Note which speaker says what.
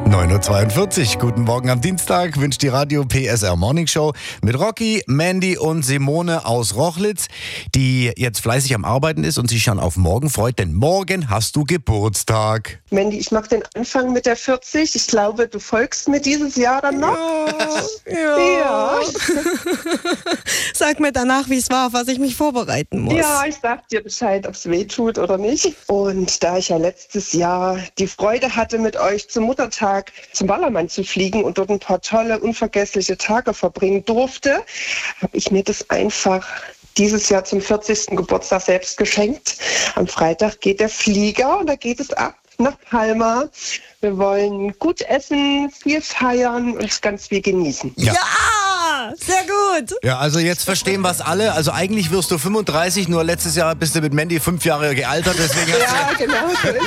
Speaker 1: 9.42 Uhr, guten Morgen am Dienstag, wünscht die Radio PSR Morning Show mit Rocky, Mandy und Simone aus Rochlitz, die jetzt fleißig am Arbeiten ist und sich schon auf morgen freut, denn morgen hast du Geburtstag.
Speaker 2: Mandy, ich mache den Anfang mit der 40. Ich glaube, du folgst mir dieses Jahr dann noch.
Speaker 3: Ja. Sag mir danach, wie es war, auf was ich mich vorbereiten muss.
Speaker 2: Ja, ich sag dir Bescheid, ob es weh tut oder nicht. Und da ich ja letztes Jahr die Freude hatte, mit euch zum Muttertag zum Ballermann zu fliegen und dort ein paar tolle, unvergessliche Tage verbringen durfte, habe ich mir das einfach dieses Jahr zum 40. Geburtstag selbst geschenkt. Am Freitag geht der Flieger und da geht es ab nach Palma. Wir wollen gut essen, viel feiern und ganz viel genießen.
Speaker 3: Ja, sehr gut.
Speaker 1: Ja, also jetzt verstehen wir es alle. Also eigentlich wirst du 35, nur letztes Jahr bist du mit Mandy 5 Jahre gealtert, deswegen
Speaker 2: Ja, genau.